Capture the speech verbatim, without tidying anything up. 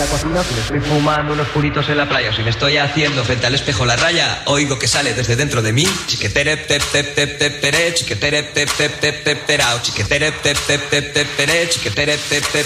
la cocina, si me estoy fumando unos puritos en la playa, o si me estoy haciendo frente al espejo la raya, oigo que sale desde dentro de mí. Chiquetere, tep, tep, tep, tep, tere, chiquetere, tep, tep, tep, tep, terao, chiquetere, tep, tep, tep, tep, tere, chiquetere, tep, tep.